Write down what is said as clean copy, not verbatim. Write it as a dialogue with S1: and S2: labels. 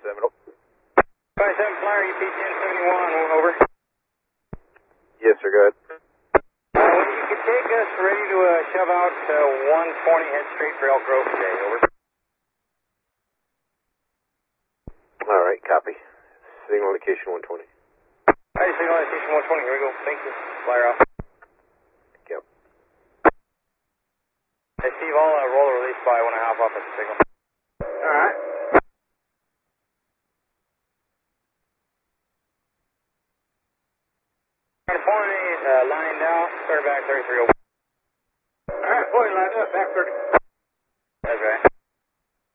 S1: Seminole.
S2: 57 Flyer, UP 1071, over.
S1: Yes, sir, go ahead.
S2: When you could take us ready to shove out 120, head straight for Elk Grove today, over.
S1: All right, copy. Signal location 120.
S2: Hi, signal location 120, here we go. Thank you. Flyer off.
S1: Yep.
S2: Hey, Steve, I'll roll the release by 1.5 off at the signal.
S1: All right.
S2: Point, line down, start back 33 over.
S1: All right, boy, line up, back 30.